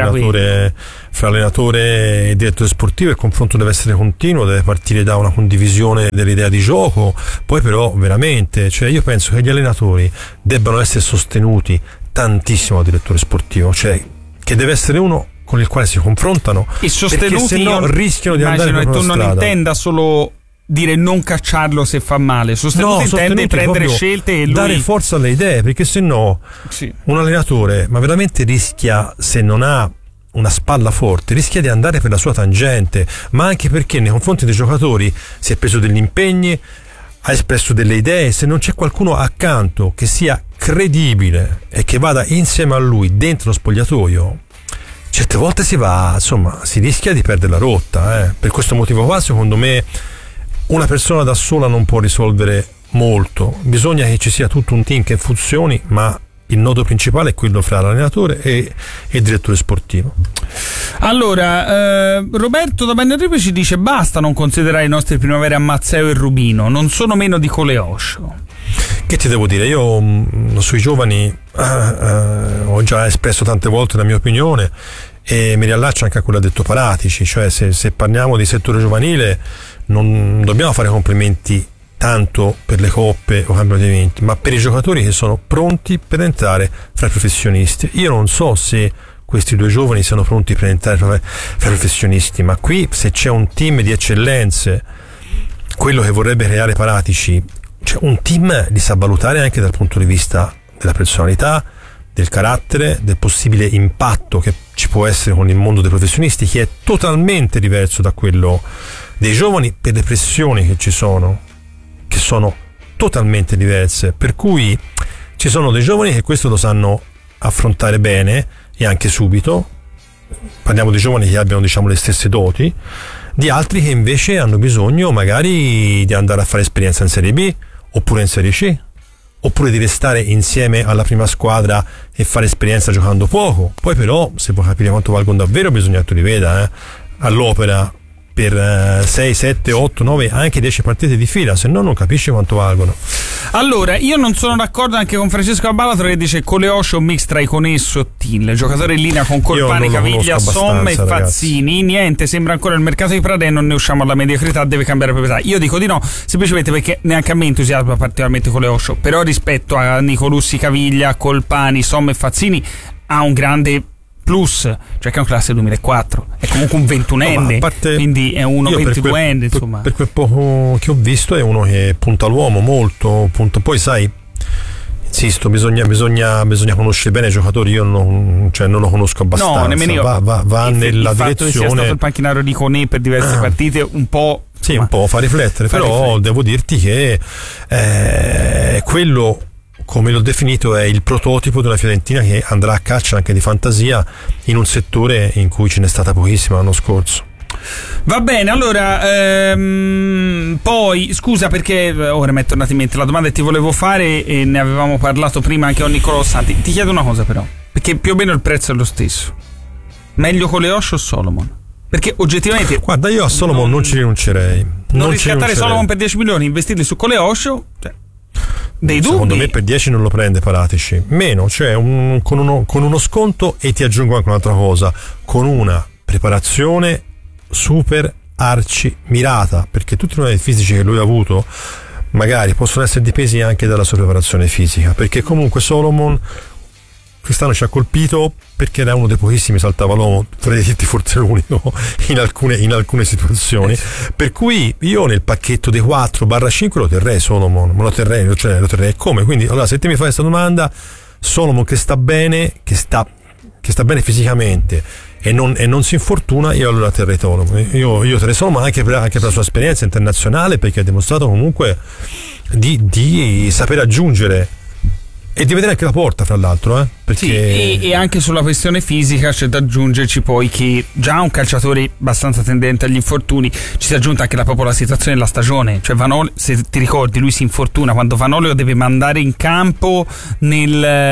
allenatore e direttore sportivo, il confronto deve essere continuo, deve partire da una condivisione dell'idea di gioco, poi però veramente, cioè io penso che gli allenatori debbano essere sostenuti tantissimo dal direttore sportivo, cioè che deve essere uno con il quale si confrontano, e sostenuti, perché se no rischiano di andare per una strada. Tu non intenda solo dire non cacciarlo se fa male, sostenuti intende prendere scelte e lui dare forza alle idee, perché se no un allenatore ma veramente rischia, se non ha una spalla forte, rischia di andare per la sua tangente, ma anche perché nei confronti dei giocatori si è preso degli impegni, ha espresso delle idee. Se non c'è qualcuno accanto che sia credibile e che vada insieme a lui dentro lo spogliatoio, certe volte si rischia di perdere la rotta. Per questo motivo qua, secondo me, una persona da sola non può risolvere molto, bisogna che ci sia tutto un team che funzioni, ma il nodo principale è quello fra l'allenatore e il direttore sportivo. Allora, Roberto da Bagnotripe ci dice: basta non considerare i nostri primavera Mazzeo e Rubino, non sono meno di Coleoscio. Che ti devo dire, io sui giovani ho già espresso tante volte la mia opinione e mi riallaccio anche a quello che ha detto Paratici, cioè se parliamo di settore giovanile non dobbiamo fare complimenti tanto per le coppe o campionati vinti, ma per i giocatori che sono pronti per entrare fra i professionisti. Io non so se questi due giovani siano pronti per entrare fra i professionisti, ma qui se c'è un team di eccellenze, quello che vorrebbe creare Paratici, cioè un team li sa valutare anche dal punto di vista della personalità, del carattere, del possibile impatto che ci può essere con il mondo dei professionisti, che è totalmente diverso da quello dei giovani, per le pressioni che ci sono, che sono totalmente diverse, per cui ci sono dei giovani che questo lo sanno affrontare bene e anche subito. Parliamo di giovani che abbiano, diciamo, le stesse doti, di altri che invece hanno bisogno magari di andare a fare esperienza in Serie B oppure in Serie C, oppure di restare insieme alla prima squadra e fare esperienza giocando poco. Poi però, se vuoi capire quanto valgono davvero, bisogna che tu li veda all'opera per 6, 7, 8, 9, anche 10 partite di fila, se no non capisci quanto valgono. Allora, io non sono d'accordo anche con Francesco Abalatro che dice Coleoscio un mix tra Iconè e Sottil, giocatore in linea con Colpani, Caviglia, Somma e Fazzini. Ragazzi, niente, sembra ancora il mercato di Prada e non ne usciamo alla mediocrità, deve cambiare proprietà. Io dico di no, semplicemente perché neanche a me entusiasma particolarmente Coleoscio, però rispetto a Nicolussi, Caviglia, Colpani, Somma e Fazzini ha un grande plus, cioè che è un classe 2004, è comunque un 21enne, quindi è uno 22enne, insomma. Per quel poco che ho visto è uno che punta all'uomo molto, poi sai, insisto, bisogna conoscere bene i giocatori, io non lo conosco abbastanza. No, nemmeno io. Va nella il direzione. Fatto che sia stato il panchinario di Conè per diverse partite un po', sì, un po' fa riflettere, però devo dirti che quello, come l'ho definito, è il prototipo di una Fiorentina che andrà a caccia anche di fantasia in un settore in cui ce n'è stata pochissima l'anno scorso. Va bene, allora poi scusa perché ora mi è tornata in mente la domanda che ti volevo fare e ne avevamo parlato prima anche con Niccolò Santi. Ti chiedo una cosa però, perché più o meno il prezzo è lo stesso. Meglio Coleoscio o Solomon? Perché oggettivamente, guarda, io a Solomon non ci rinuncerei. Non riscattare Solomon per 10 milioni, investirli su Coleoscio, cioè, dei dubbi. Secondo me per 10 non lo prende Paratici, meno, cioè con uno sconto, e ti aggiungo anche un'altra cosa, con una preparazione super arci mirata, perché tutti i problemi fisici che lui ha avuto magari possono essere dipesi anche dalla sua preparazione fisica, perché comunque Solomon quest'anno ci ha colpito perché era uno dei pochissimi saltava l'uomo, potrei dirti forse l'unico in alcune situazioni, per cui io nel pacchetto dei 4/5 lo terrei Solomon, ma lo terrei come? Quindi allora, se te mi fai questa domanda, Solomon che sta bene fisicamente e non si infortuna, io allora terrei Toro. Io terrei Toro, ma anche per la sua esperienza internazionale, perché ha dimostrato comunque di saper aggiungere e di vedere anche la porta, fra l'altro, perché... Sì, e anche sulla questione fisica c'è da aggiungerci poi che già un calciatore abbastanza tendente agli infortuni, ci si è aggiunta anche proprio la situazione della stagione, cioè Vanoli, se ti ricordi, lui si infortuna quando Vanoli lo deve mandare in campo non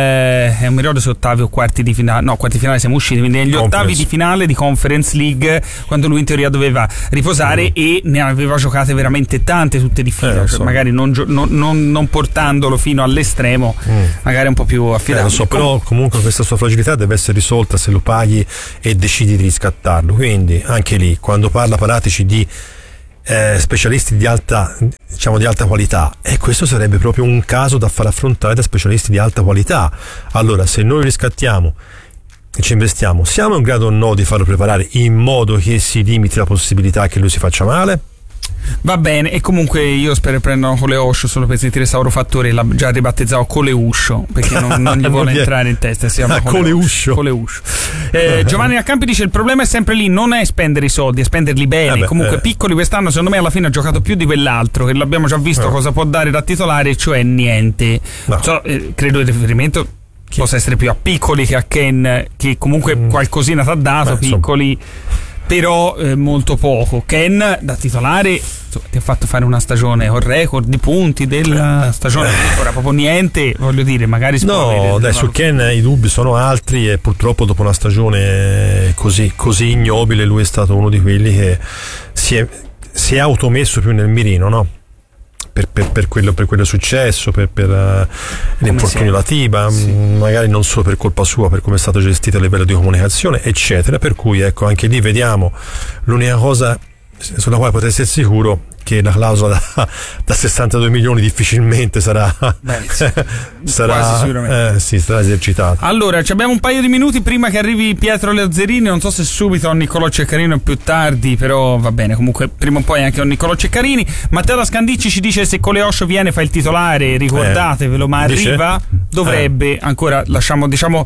mi ricordo se ottavi o quarti di finale, no, quarti di finale siamo usciti, quindi negli ottavi di finale di Conference League, quando lui in teoria doveva riposare e ne aveva giocate veramente tante tutte di fila, cioè magari non portandolo fino all'estremo, magari un po' più affidato. Però comunque questa sua fragilità deve essere risolta se lo paghi e decidi di riscattarlo. Quindi anche lì, quando parla Paratici di specialisti di alta qualità, e questo sarebbe proprio un caso da far affrontare da specialisti di alta qualità. Allora, se noi riscattiamo e ci investiamo, siamo in grado o no di farlo preparare in modo che si limiti la possibilità che lui si faccia male? Va bene, e comunque io spero che prendano Coleuscio solo per sentire Sauro Fattore, l'ha già ribattezzato Coleuscio, perché non gli vuole entrare in testa, si chiama Coleuscio. Giovanni Accampi dice: il problema è sempre lì, non è spendere i soldi, è spenderli bene. Comunque Piccoli quest'anno secondo me alla fine ha giocato più di quell'altro, che l'abbiamo già visto cosa può dare da titolare, cioè niente. Credo il riferimento possa essere più a Piccoli che a Ken, che comunque qualcosina ti ha dato. Piccoli però molto poco. Ken da titolare ti ha fatto fare una stagione con record di punti della stagione, ora proprio niente, voglio dire, magari su Ken i dubbi sono altri, e purtroppo dopo una stagione così ignobile lui è stato uno di quelli che si è automesso più nel mirino, no? Per quello successo, per l'infortunio della Tiba, magari non solo per colpa sua, per come è stato gestito a livello di comunicazione, eccetera. Per cui ecco, anche lì vediamo l'unica cosa sulla quale potete essere sicuro che la clausola da 62 milioni difficilmente sarà esercitata. Allora, abbiamo un paio di minuti prima che arrivi Pietro Lazzarini, non so se subito o Niccolò Ceccarino o più tardi, però va bene, comunque prima o poi anche Niccolò Ceccarini. Matteo da Scandicci ci dice: se Coleoscio viene fa il titolare, ricordatevelo, ma arriva, dovrebbe ancora, lasciamo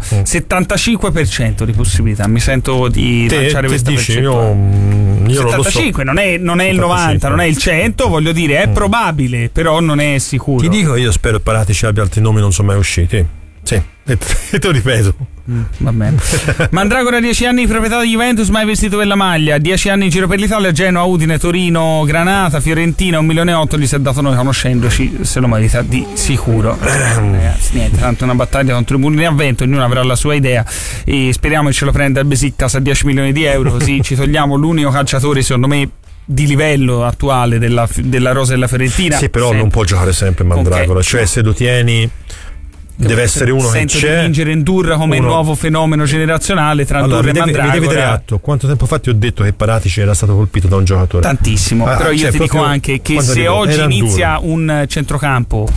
75% di possibilità, mi sento di lanciare questa percentuale. Io 75 non è il 90, non è il 100, voglio dire, è probabile, però non è sicuro. Ti dico, io spero che Paratici abbia altri nomi, non sono mai usciti. Sì, e te lo ripeto. Va bene. Mandragora 10 anni di proprietà di Juventus, mai vestito per la maglia, 10 anni in giro per l'Italia, Genoa, Udine, Torino, Granata, Fiorentina, 1,8 milioni gli si è dato, noi conoscendoci se lo merita di sicuro. Ragazzi, niente, tanto una battaglia contro i mulini a vento, ognuno avrà la sua idea e speriamo che ce lo prenda il Besiktas a 10 milioni di euro, così ci togliamo l'unico calciatore secondo me di livello attuale della rosa della Fiorentina. Sì, però non può giocare sempre Mandragora, cioè se lo tieni deve essere uno che c'è, di vincere Indurra come nuovo fenomeno generazionale tra Indurra e Mandragora. Mi devi dare atto, quanto tempo fa ti ho detto che Paratici era stato colpito da un giocatore? Tantissimo, però io ti dico anche che se oggi inizia un centrocampo,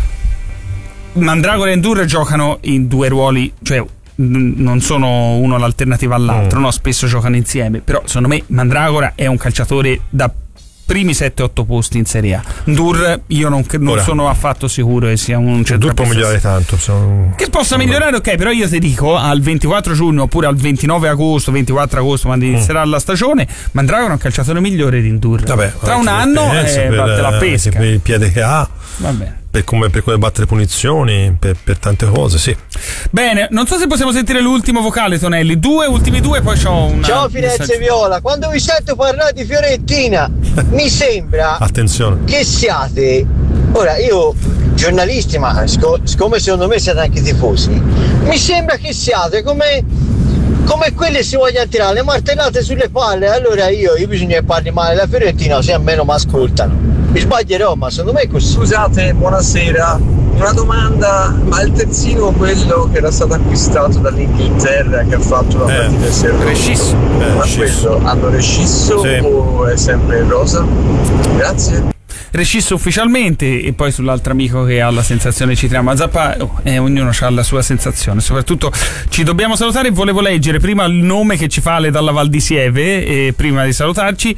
Mandragora e Indurra giocano in due ruoli, cioè non sono uno l'alternativa all'altro, no? Spesso giocano insieme, però secondo me Mandragora è un calciatore da primi 7-8 posti in Serie A. Ndur io non sono affatto sicuro che sia un centrocampista. Ndur può migliorare tanto, che possa migliorare, ok, però io ti dico al 24 giugno oppure al 29 agosto 24 agosto quando inizierà la stagione, Mandragora è un calciatore migliore di Ndur. Tra un anno batte la pesca per il piede che ha. Va bene. Per come battere punizioni, per tante cose, sì. Bene, non so se possiamo sentire l'ultimo vocale, Tonelli. Ultimi due, poi c'ho una. Ciao Firenze Viola, quando vi sento parlare di Fiorentina mi sembra che siate, ora io giornalisti, ma siccome secondo me siete anche tifosi, mi sembra che siate come quelli si vogliono tirare le martellate sulle palle. Allora io bisogna che parli male della Fiorentina, così almeno mi ascoltano. Mi sbaglierò, ma secondo me è così. Scusate, buonasera, una domanda: ma il terzino, quello che era stato acquistato dall'Inghilterra, che ha fatto la partita del Rescisso, ma quello hanno rescisso o è sempre in rosa? Grazie. Rescisso ufficialmente, e poi sull'altro amico che ha la sensazione ci tiriamo a zappa, ognuno ha la sua sensazione. Soprattutto ci dobbiamo salutare, volevo leggere prima il nome che ci fa Ale dalla Val di Sieve prima di salutarci.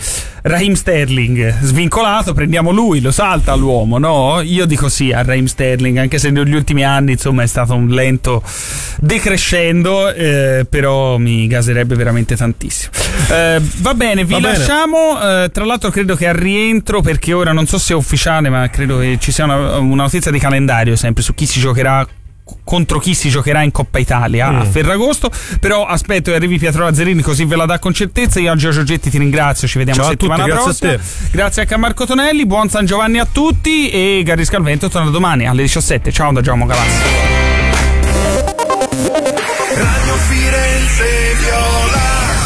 Raheem Sterling svincolato, prendiamo lui, lo salta l'uomo, no? Io dico sì a Raheem Sterling, anche se negli ultimi anni insomma è stato un lento decrescendo, però mi gaserebbe veramente tantissimo. Va bene, vi lasciamo. Tra l'altro credo che al rientro, perché ora non so se è ufficiale, ma credo che ci sia una notizia di calendario sempre su chi si giocherà, contro chi si giocherà in Coppa Italia a Ferragosto. Però aspetto che arrivi Pietro Lazzarini, così ve la dà con certezza. Io Giorgio Getti ti ringrazio, ci vediamo settimana prossima. Grazie anche a Marco Tonelli, buon San Giovanni a tutti, e Garri Scalvento torna domani alle 17. Ciao da Giacomo Galassi. Radio Firenze Viola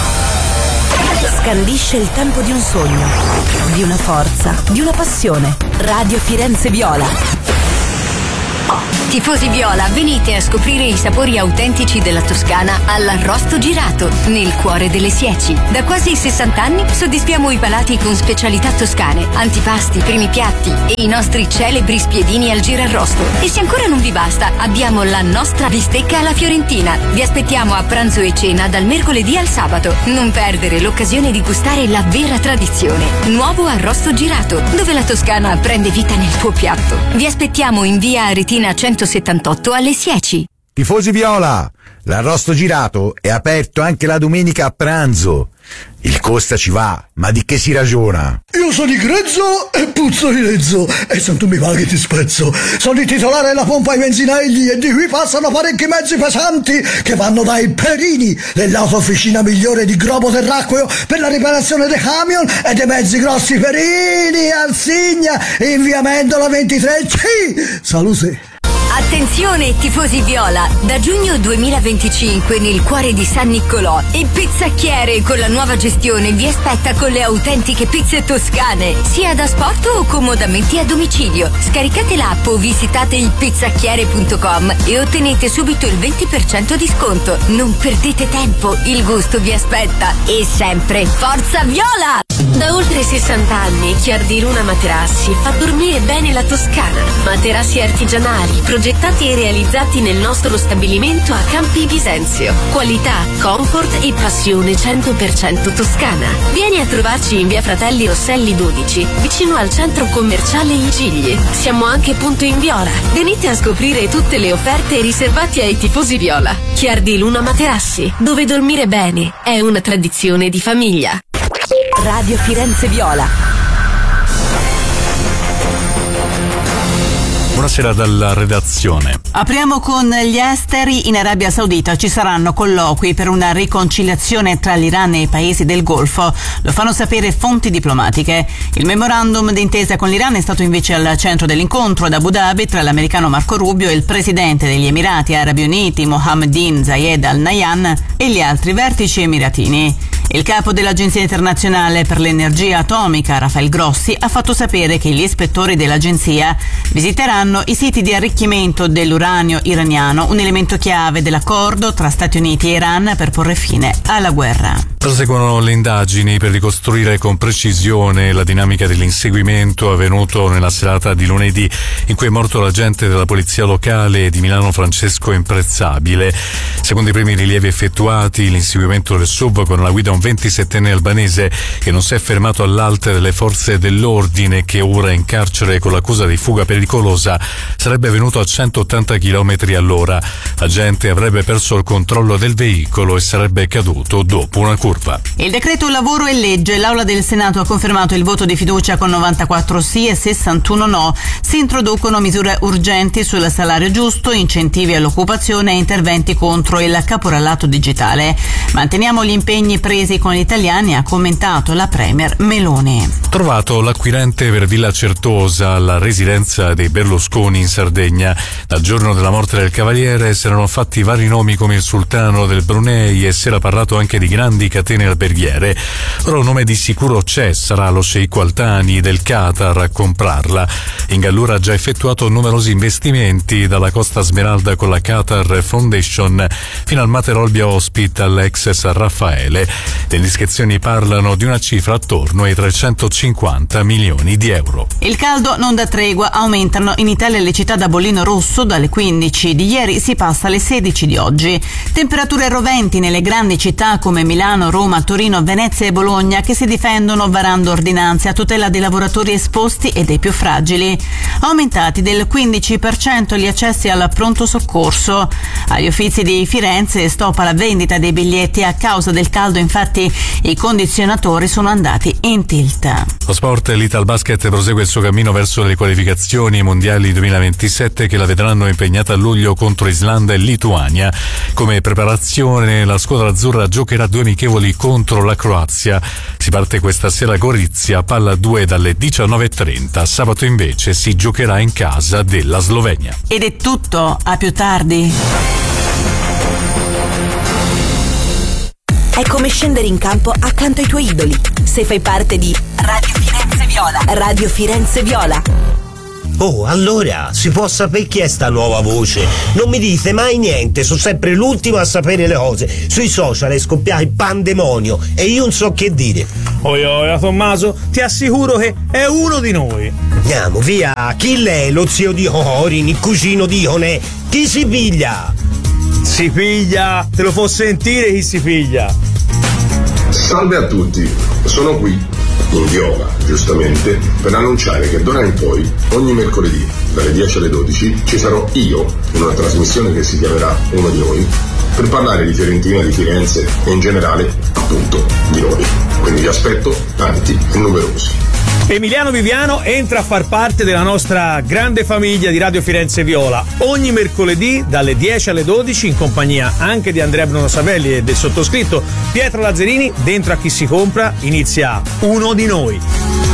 scandisce il tempo di un sogno, di una forza, di una passione. Radio Firenze Viola. Tifosi viola, venite a scoprire i sapori autentici della Toscana all'Arrosto Girato, nel cuore delle Sieci. Da quasi 60 anni soddisfiamo i palati con specialità toscane, antipasti, primi piatti e i nostri celebri spiedini al girarrosto. E se ancora non vi basta, abbiamo la nostra bistecca alla fiorentina. Vi aspettiamo a pranzo e cena dal mercoledì al sabato. Non perdere l'occasione di gustare la vera tradizione. Nuovo Arrosto Girato, dove la Toscana prende vita nel tuo piatto. Vi aspettiamo in via Aretina 178 alle Sieci. Tifosi viola, l'Arrosto Girato è aperto anche la domenica a pranzo. Il costa ci va, ma di che si ragiona? Io sono di grezzo e puzzo di lezzo, e se tu mi paghi ti spezzo. Sono il titolare della pompa ai benzinelli, e di qui passano parecchi mezzi pesanti che vanno dai Perini, dell'autofficina migliore di Grobo Terracqueo per la riparazione dei camion e dei mezzi grossi Perini, Arsigna, in via Mendola 23C. Salute. Attenzione tifosi viola, da giugno 2025 nel cuore di San Niccolò il Pizzacchiere con la nuova gestione vi aspetta con le autentiche pizze toscane, sia da sport o comodamente a domicilio. Scaricate l'app o visitate il pizzacchiere.com e ottenete subito il 20% di sconto. Non perdete tempo, il gusto vi aspetta. E sempre Forza Viola! Da oltre 60 anni Chiardi Luna Materassi fa dormire bene la Toscana. Materassi artigianali, progettati e realizzati nel nostro stabilimento a Campi Bisenzio. Qualità, comfort e passione 100% toscana. Vieni a trovarci in via Fratelli Rosselli 12, vicino al centro commerciale I Gigli. Siamo anche punto in Viola. Venite a scoprire tutte le offerte riservate ai tifosi viola. Chiardi Luna Materassi, dove dormire bene è una tradizione di famiglia. Radio Firenze Viola. Buonasera dalla redazione. Apriamo con gli esteri. In Arabia Saudita ci saranno colloqui per una riconciliazione tra l'Iran e i paesi del Golfo. Lo fanno sapere fonti diplomatiche. Il memorandum d'intesa con l'Iran è stato invece al centro dell'incontro ad Abu Dhabi tra l'americano Marco Rubio e il presidente degli Emirati Arabi Uniti Mohammed bin Zayed Al Nahyan e gli altri vertici emiratini. Il capo dell'Agenzia Internazionale per l'Energia Atomica, Rafael Grossi, ha fatto sapere che gli ispettori dell'agenzia visiteranno i siti di arricchimento dell'uranio iraniano, un elemento chiave dell'accordo tra Stati Uniti e Iran per porre fine alla guerra. Proseguono le indagini per ricostruire con precisione la dinamica dell'inseguimento avvenuto nella serata di lunedì, in cui è morto l'agente della polizia locale di Milano Francesco Imprezzabile. Secondo i primi rilievi effettuati, l'inseguimento del SUV con alla guida un 27enne albanese che non si è fermato all'alte delle forze dell'ordine, che ora è in carcere con l'accusa di fuga pericolosa, sarebbe avvenuto a 180 km all'ora. L'agente avrebbe perso il controllo del veicolo e sarebbe caduto dopo una curva. Il decreto lavoro e legge. L'Aula del Senato ha confermato il voto di fiducia con 94 sì e 61 no. Si introducono misure urgenti sul salario giusto, incentivi all'occupazione e interventi contro il caporalato digitale. Manteniamo gli impegni presi con gli italiani, ha commentato la premier Meloni. Trovato l'acquirente per Villa Certosa, la residenza dei Berlusconi in Sardegna. Dal giorno della morte del cavaliere si erano fatti vari nomi come il sultano del Brunei e si era parlato anche di grandi catene alberghiere. Ora un nome di sicuro c'è, sarà lo sceicco Al Thani del Qatar a comprarla. In Gallura ha già effettuato numerosi investimenti, dalla Costa Smeralda con la Qatar Foundation fino al Mater Olbia Hospital ex San Raffaele. Le indiscrezioni parlano di una cifra attorno ai 350 milioni di euro. Il caldo non dà tregua, aumentano in Italia le città da bollino rosso, dalle 15 di ieri si passa alle 16 di oggi. Temperature roventi nelle grandi città come Milano, Roma, Torino, Venezia e Bologna, che si difendono varando ordinanze a tutela dei lavoratori esposti e dei più fragili. Aumentati del 15% gli accessi al pronto soccorso. Agli Uffizi di Firenze stoppa la vendita dei biglietti a causa del caldo, infatti i condizionatori sono andati in tilt. Lo sport, l'Italbasket prosegue il suo cammino verso le qualificazioni mondiali 2027 che la vedranno impegnata a luglio contro Islanda e Lituania. Come preparazione la squadra azzurra giocherà 2 amichevoli contro la Croazia. Si parte questa sera a Gorizia, palla 2 dalle 19:30. Sabato invece si giocherà in casa della Slovenia. Ed è tutto, a più tardi. È come scendere in campo accanto ai tuoi idoli. Se fai parte di Radio Firenze Viola. Radio Firenze Viola. Oh, allora, si può sapere chi è sta nuova voce? Non mi dite mai niente, sono sempre l'ultimo a sapere le cose. Sui social è scoppiato il pandemonio e io non so che dire. Oia, Tommaso, ti assicuro che è uno di noi. Andiamo, via, chi l'è? Lo zio di Orin, il cugino di Onè? Chi si piglia? Si piglia, te lo può sentire chi si piglia. Salve a tutti, sono qui in Viola, giustamente, per annunciare che d'ora in poi, ogni mercoledì, dalle 10 alle 12, ci sarò io in una trasmissione che si chiamerà Uno di Noi, per parlare di Fiorentina, di Firenze e in generale, appunto, di noi. Quindi vi aspetto tanti e numerosi. Emiliano Viviano entra a far parte della nostra grande famiglia di Radio Firenze Viola ogni mercoledì dalle 10 alle 12 in compagnia anche di Andrea Bruno Savelli e del sottoscritto Pietro Lazzarini. Dentro a Chi si compra inizia Uno di Noi.